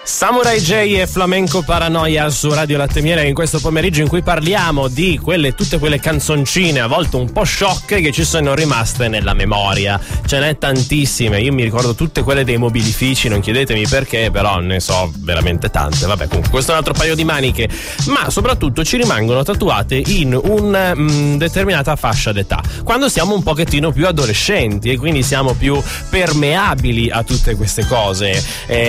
Samurai J e Flamenco Paranoia su Radio Latte Miele, in questo pomeriggio in cui parliamo di tutte quelle canzoncine a volte un po' sciocche che ci sono rimaste nella memoria. Ce n'è tantissime, io mi ricordo tutte quelle dei mobilifici, non chiedetemi perché, però ne so veramente tante. Vabbè, comunque questo è un altro paio di maniche, ma soprattutto ci rimangono tatuate in un determinata fascia d'età, quando siamo un pochettino più adolescenti e quindi siamo più permeabili a tutte queste cose.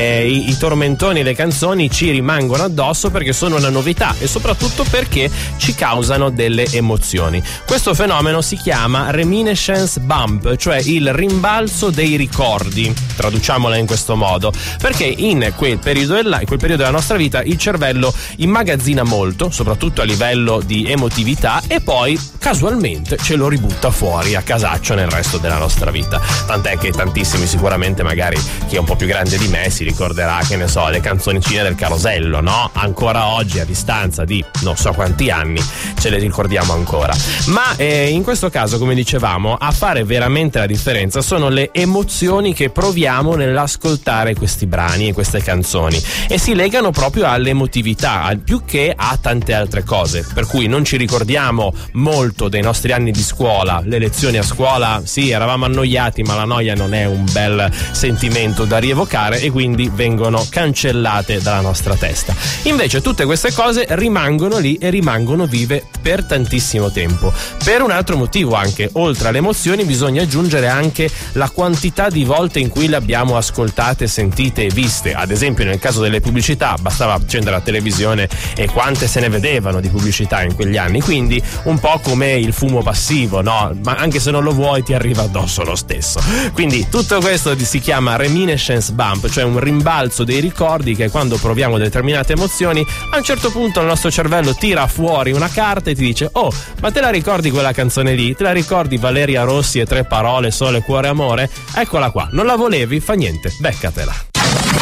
I tormentori, le canzoni ci rimangono addosso perché sono una novità e soprattutto perché ci causano delle emozioni. Questo fenomeno si chiama reminiscence bump, cioè il rimbalzo dei ricordi, traduciamola in questo modo, perché in quel periodo della nostra vita il cervello immagazzina molto, soprattutto a livello di emotività, e poi casualmente ce lo ributta fuori a casaccio nel resto della nostra vita. Tant'è che tantissimi, sicuramente magari chi è un po' più grande di me si ricorderà, che ne so, le canzoncine del Carosello, no? Ancora oggi, a distanza di non so quanti anni, ce le ricordiamo ancora. Ma in questo caso, come dicevamo, a fare veramente la differenza sono le emozioni che proviamo nell'ascoltare questi brani e queste canzoni, e si legano proprio all'emotività, più che a tante altre cose, per cui non ci ricordiamo molto dei nostri anni di scuola. Le lezioni a scuola, sì, eravamo annoiati, ma la noia non è un bel sentimento da rievocare e quindi vengono cancellate dalla nostra testa. Invece tutte queste cose rimangono lì e rimangono vive per tantissimo tempo, per un altro motivo anche. Oltre alle emozioni bisogna aggiungere anche la quantità di volte in cui le abbiamo ascoltate, sentite e viste. Ad esempio nel caso delle pubblicità bastava accendere la televisione e quante se ne vedevano di pubblicità in quegli anni, quindi un po' come il fumo passivo, no? Ma anche se non lo vuoi ti arriva addosso lo stesso. Quindi tutto questo si chiama reminiscence bump, cioè un rimbalzo dei ricordi, che quando proviamo determinate emozioni a un certo punto il nostro cervello tira fuori una carta e ti dice: oh, ma te la ricordi quella canzone lì? Te la ricordi Valeria Rossi e 3 parole, sole, cuore, amore? Eccola qua, non la volevi? Fa niente, beccatela.